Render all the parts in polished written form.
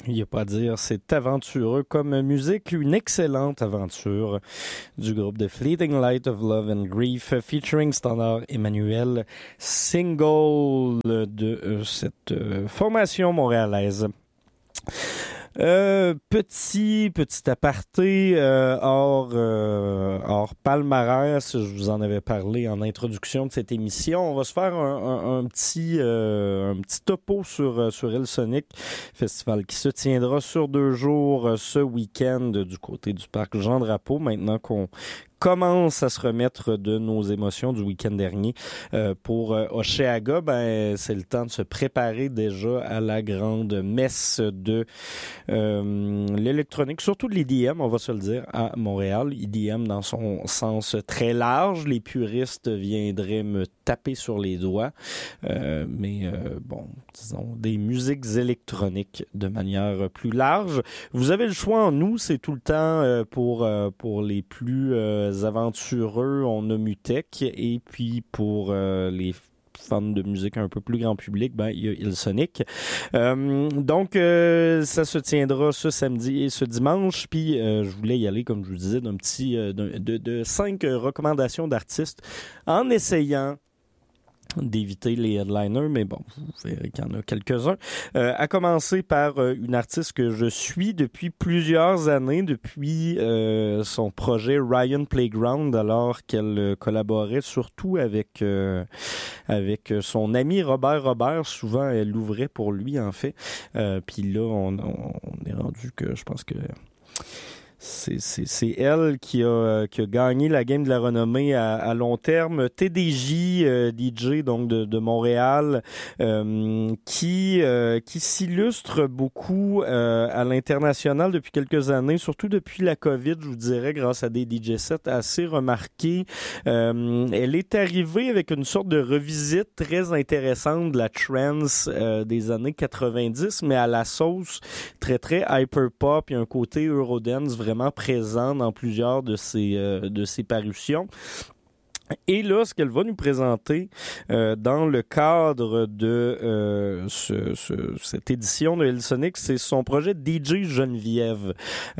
Il n'y a pas à dire, c'est aventureux comme musique, une excellente aventure du groupe The Fleeting Light of Love and Grief featuring Standard Emmanuel, single de cette formation montréalaise. Petit aparté hors palmarès, je vous en avais parlé en introduction de cette émission. On va se faire un petit topo sur Hellsonic, festival qui se tiendra sur 2 jours ce week-end du côté du parc Jean-Drapeau, maintenant qu'on commence à se remettre de nos émotions du week-end dernier. Pour Oshéaga, c'est le temps de se préparer déjà à la grande messe de l'électronique, surtout de l'EDM, on va se le dire, à Montréal. EDM dans son sens très large. Les puristes viendraient me taper sur les doigts. Disons, des musiques électroniques de manière plus large. Vous avez le choix en nous, c'est tout le temps pour les plus aventureux, on a Mutech, et puis pour les fans de musique un peu plus grand public, il y a Hellsonic. Donc, ça se tiendra ce samedi et ce dimanche, puis je voulais y aller, comme je vous disais, de 5 recommandations d'artistes en essayant d'éviter les headliners, mais bon, vous verrez qu'il y en a quelques-uns. À commencer par une artiste que je suis depuis plusieurs années, depuis son projet Ryan Playground, alors qu'elle collaborait surtout avec son ami Robert. Souvent, elle ouvrait pour lui, en fait. Puis là, on est rendu que je pense que c'est elle qui a gagné la game de la renommée à long terme. TDJ, DJ donc de Montréal, qui s'illustre beaucoup à l'international depuis quelques années, surtout depuis la COVID, je vous dirais, grâce à des DJ sets assez remarqués. Elle est arrivée avec une sorte de revisite très intéressante de la trance des années 90, mais à la sauce très très hyper pop et un côté Eurodance vraiment présent dans plusieurs de ses parutions. Et là, ce qu'elle va nous présenter dans le cadre de cette édition de Hellsonic, c'est son projet DJ Geneviève.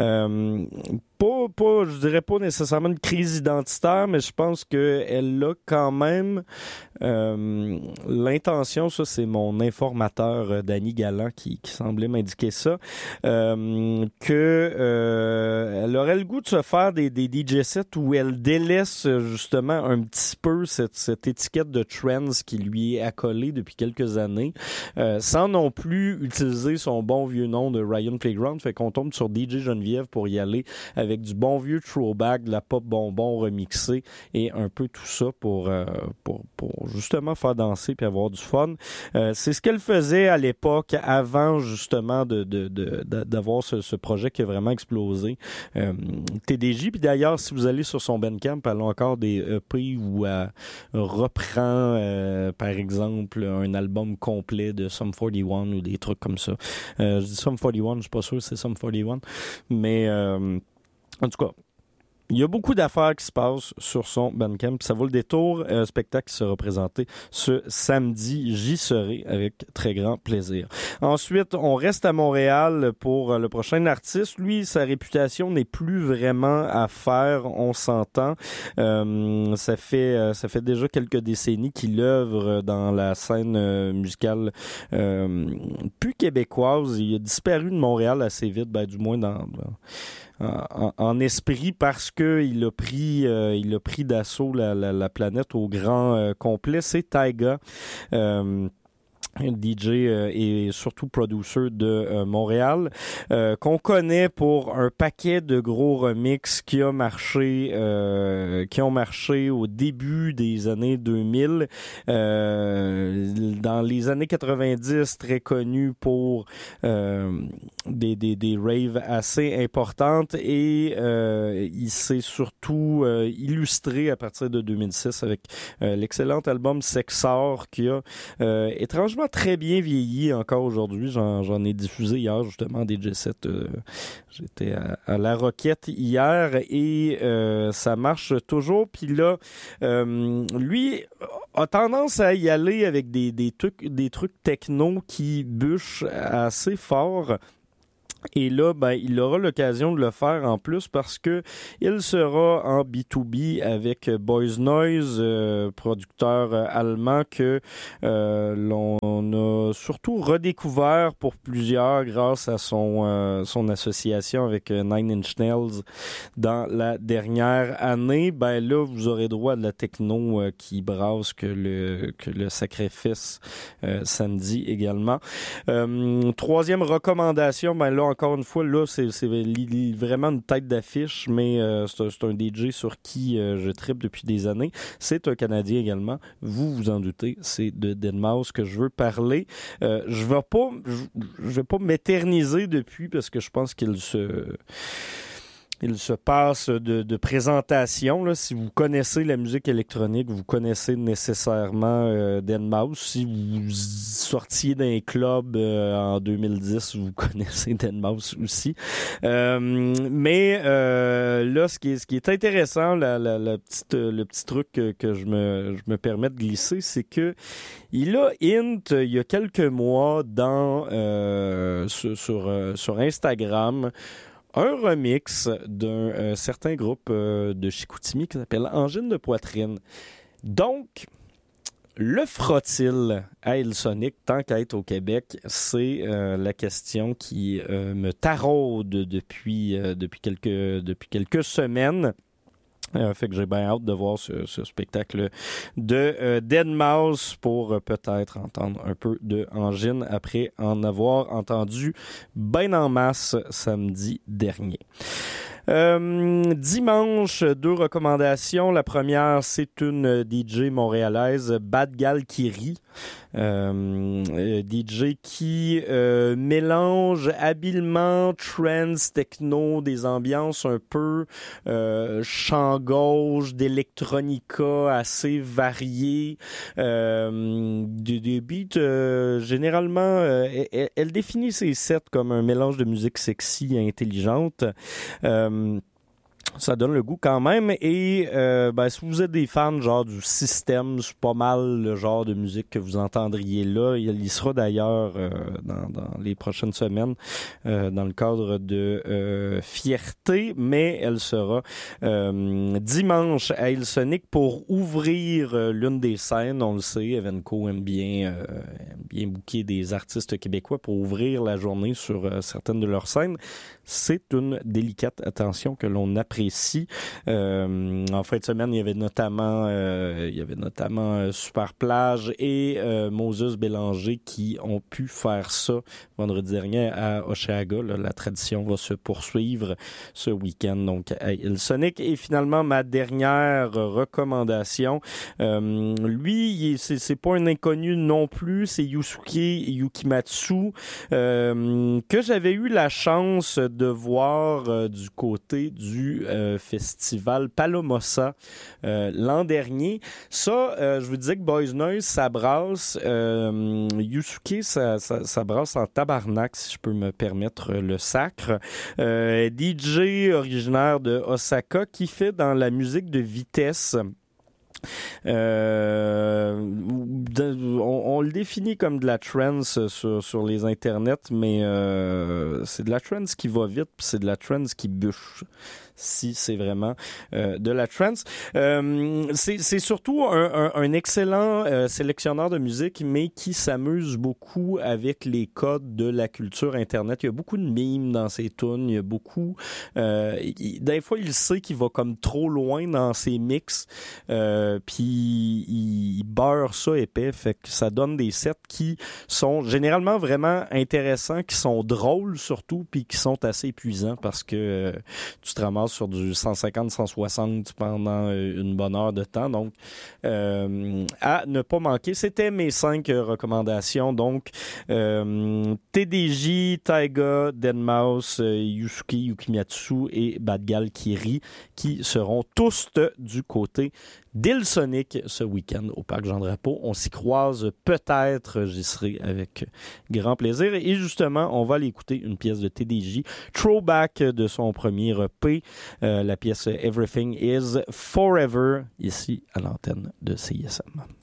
Je dirais pas nécessairement une crise identitaire, mais je pense qu'elle a quand même l'intention, ça c'est mon informateur Danny Galland qui semblait m'indiquer ça, elle aurait le goût de se faire des DJ sets où elle délaisse justement un petit peu cette étiquette de trends qui lui est accolée depuis quelques années, sans non plus utiliser son bon vieux nom de Ryan Playground, fait qu'on tombe sur DJ Geneviève pour y aller avec du bon vieux throwback, de la pop bonbon remixée et un peu tout ça pour justement faire danser puis avoir du fun. C'est ce qu'elle faisait à l'époque avant justement d'avoir ce projet qui a vraiment explosé. TDJ, puis d'ailleurs si vous allez sur son Bandcamp, elle a encore des EP où elle reprend par exemple un album complet de Sum 41 ou des trucs comme ça. Je dis Sum 41, je suis pas sûr que c'est Sum 41, mais en tout cas, il y a beaucoup d'affaires qui se passent sur son Bandcamp. Ça vaut le détour. Spectacle qui sera présenté ce samedi. J'y serai avec très grand plaisir. Ensuite, on reste à Montréal pour le prochain artiste. Lui, sa réputation n'est plus vraiment à faire, on s'entend. Ça fait déjà quelques décennies qu'il œuvre dans la scène musicale plus québécoise. Il a disparu de Montréal assez vite, du moins en esprit, parce que il a pris d'assaut la planète au grand complet. C'est Taiga. DJ et surtout producer de Montréal, qu'on connaît pour un paquet de gros remixes qui ont marché au début des années 2000. Dans les années 90, très connu pour des raves assez importantes, et il s'est surtout illustré à partir de 2006 avec l'excellent album Sexor qui a étrangement très bien vieilli encore aujourd'hui. J'en ai diffusé hier justement des J7. J'étais à la Roquette hier et ça marche toujours. Puis là, lui a tendance à y aller avec des trucs techno qui bûchent assez fort. Et là, ben, il aura l'occasion de le faire en plus parce que il sera en B2B avec Boys Noise, producteur allemand que l'on a surtout redécouvert pour plusieurs grâce à son association avec Nine Inch Nails dans la dernière année. Ben là, vous aurez droit à de la techno qui brasse que le sacrifice samedi également. Troisième recommandation, ben là encore une fois, là c'est vraiment une tête d'affiche, mais c'est un DJ sur qui je trippe depuis des années. C'est un Canadien également. Vous vous en doutez, c'est de deadmau5 que je veux parler. Je vais pas m'éterniser depuis parce que je pense qu'il se passe de présentation. Là. Si vous connaissez la musique électronique, vous connaissez nécessairement deadmau5. Si vous sortiez d'un club en 2010, vous connaissez deadmau5 aussi. Mais là, ce qui est intéressant, le petit truc que je me permets de glisser, c'est que il a il y a quelques mois sur Instagram un remix d'un certain groupe de Chicoutimi qui s'appelle Angine de poitrine. Donc, le fera-t-il à Hillsonic tant qu'à être au Québec? C'est la question qui me taraude depuis quelques semaines. Fait que j'ai bien hâte de voir ce spectacle de deadmau5 pour peut-être entendre un peu de Angine après en avoir entendu ben en masse samedi dernier. Dimanche, 2 recommandations. La première, c'est une DJ montréalaise, Bad Gal qui rit. DJ qui mélange habilement trance, techno, des ambiances un peu chant gauche, d'électronica assez variées, des beats généralement elle définit ses sets comme un mélange de musique sexy et intelligente. Ça donne le goût quand même et si vous êtes des fans genre du système, c'est pas mal le genre de musique que vous entendriez là. Il y sera d'ailleurs dans les prochaines semaines dans le cadre de Fierté, mais elle sera dimanche à Hillsonic pour ouvrir l'une des scènes. On le sait, Evenco aime bien booker des artistes québécois pour ouvrir la journée sur certaines de leurs scènes. C'est une délicate attention que l'on apprécie. En fin de semaine, il y avait notamment Super Plage et Moses Bélanger qui ont pu faire ça vendredi dernier à Oshéaga. Là, la tradition va se poursuivre ce week-end donc à Hillsonic. Et finalement, ma dernière recommandation, lui, c'est pas un inconnu non plus, c'est Yusuke Yukimatsu que j'avais eu la chance de voir du côté du festival Palomosa l'an dernier. Ça, je vous disais que Boys Noise, ça brasse. Yusuke, ça brasse en tabarnak, si je peux me permettre le sacre. DJ originaire de Osaka qui fait dans la musique de vitesse. On le définit comme de la trance sur les internets, mais c'est de la trance qui va vite, puis c'est de la trance qui bûche. Si c'est vraiment de la trance. C'est surtout un excellent sélectionneur de musique, mais qui s'amuse beaucoup avec les codes de la culture Internet. Il y a beaucoup de mimes dans ses tunes. Il y a beaucoup... des fois, il sait qu'il va comme trop loin dans ses mix. Puis il beurre ça épais. Fait que ça donne des sets qui sont généralement vraiment intéressants, qui sont drôles surtout, puis qui sont assez épuisants parce que tu te ramasses sur du 150-160 pendant une bonne heure de temps. Donc, à ne pas manquer. C'était mes 5 recommandations. Donc, TDJ, Taiga, deadmau5, Yusuke Yukimatsu et Bad Gal qui rit, qui seront tous du côté d'Hillsonic ce week-end au Parc Jean-Drapeau. On s'y croise peut-être, j'y serai avec grand plaisir. Et justement, on va aller écouter une pièce de TDJ, Throwback de son premier EP, la pièce Everything is Forever, ici à l'antenne de CISM.